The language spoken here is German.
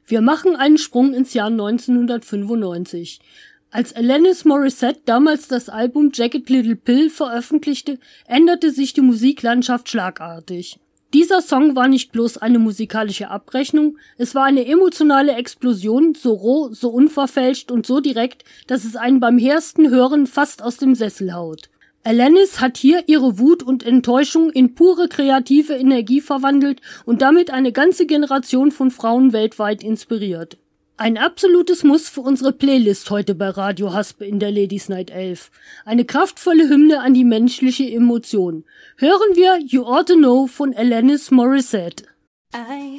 Wir machen einen Sprung ins Jahr 1995. Als Alanis Morissette damals das Album Jagged Little Pill veröffentlichte, änderte sich die Musiklandschaft schlagartig. Dieser Song war nicht bloß eine musikalische Abrechnung, es war eine emotionale Explosion, so roh, so unverfälscht und so direkt, dass es einen beim ersten Hören fast aus dem Sessel haut. Alanis hat hier ihre Wut und Enttäuschung in pure kreative Energie verwandelt und damit eine ganze Generation von Frauen weltweit inspiriert. Ein absolutes Muss für unsere Playlist heute bei Radio Haspe in der Ladies Night 11. Eine kraftvolle Hymne an die menschliche Emotion. Hören wir You Ought to Know von Alanis Morissette.